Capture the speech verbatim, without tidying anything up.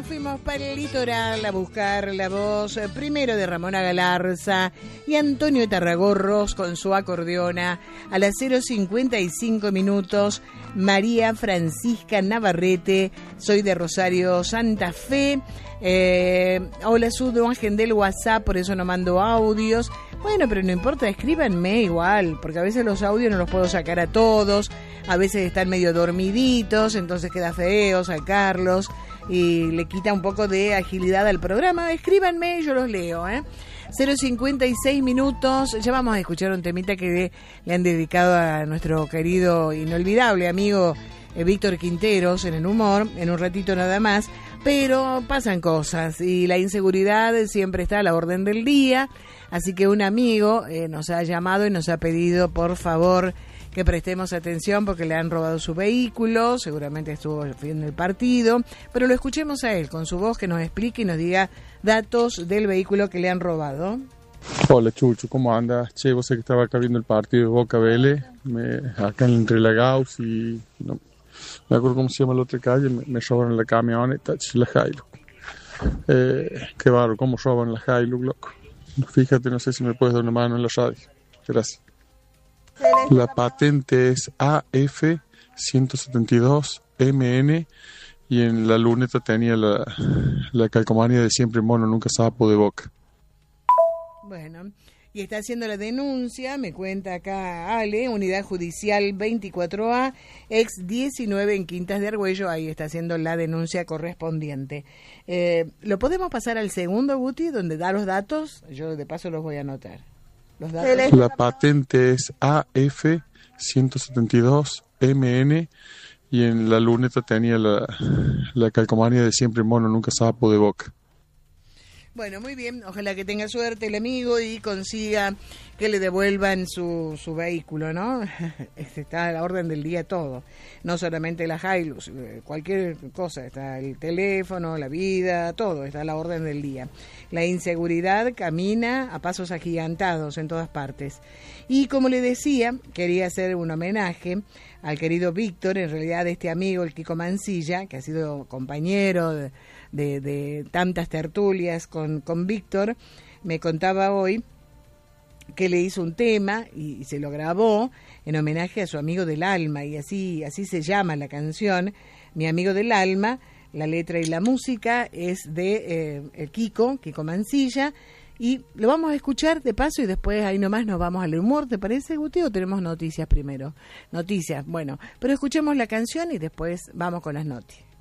nos fuimos para el litoral a buscar la voz eh, primero de Ramona Galarza y Antonio Tarragorros con su acordeona. A las cero cincuenta y cinco minutos, María Francisca Navarrete, soy de Rosario, Santa Fe. Eh, hola, Sudo, Ángel del WhatsApp, por eso no mando audios. Bueno, pero no importa, escríbanme igual, porque a veces los audios no los puedo sacar a todos, a veces están medio dormiditos, entonces queda feo sacarlos y le quita un poco de agilidad al programa. Escríbanme, yo los leo, ¿eh? cero cincuenta y seis minutos, ya vamos a escuchar un temita que le han dedicado a nuestro querido, inolvidable amigo eh, Víctor Quinteros en el humor, en un ratito nada más, pero pasan cosas y la inseguridad siempre está a la orden del día, así que un amigo eh, nos ha llamado y nos ha pedido por favor que prestemos atención porque le han robado su vehículo, seguramente estuvo viendo el partido, pero lo escuchemos a él con su voz que nos explique y nos diga datos del vehículo que le han robado. Hola Chucho, ¿cómo andas? Che, vos sé que estaba acá viendo el partido de Boca Vélez, me, acá entre la Gauss y no me acuerdo cómo se llama la otra calle, me, me robaron la camioneta, la Hilux. Eh, qué barro, cómo roban la Hilux, loco. Fíjate, no sé si me puedes dar una mano en la radio. Gracias. La patente es A F ciento setenta y dos M N y en la luneta tenía la, la calcomanía de siempre mono, nunca sapo de Boca. Bueno, y está haciendo la denuncia, me cuenta acá Ale, Unidad Judicial veinticuatro A, ex diecinueve en Quintas de Argüello, ahí está haciendo la denuncia correspondiente. Eh, ¿Lo podemos pasar al segundo, Guti, donde da los datos? Yo de paso los voy a anotar. Los datos. La patente es A F ciento setenta y dos M N y en la luneta tenía la, la calcomanía de siempre mono, nunca sapo de Boca. Bueno, muy bien, ojalá que tenga suerte el amigo y consiga que le devuelvan su, su vehículo, ¿no? Está a la orden del día todo, no solamente la Hilux, cualquier cosa, está el teléfono, la vida, todo está a la orden del día. La inseguridad camina a pasos agigantados en todas partes. Y como le decía, quería hacer un homenaje al querido Víctor, en realidad este amigo, el Kiko Mancilla, que ha sido compañero de, de, de tantas tertulias con, con Víctor, me contaba hoy que le hizo un tema y, y se lo grabó en homenaje a su amigo del alma, y así, así se llama la canción, Mi amigo del alma. La letra y la música es de eh, Kiko, Kiko Mancilla, y lo vamos a escuchar de paso y después ahí nomás nos vamos al humor, ¿te parece, Guti? ¿O tenemos noticias primero? Noticias, bueno, pero escuchemos la canción y después vamos con las noticias.